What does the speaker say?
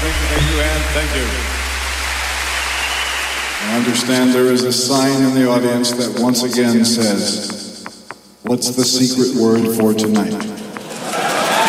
and thank you. I understand there is a sign in the audience that once again says, "What's the secret word for tonight?"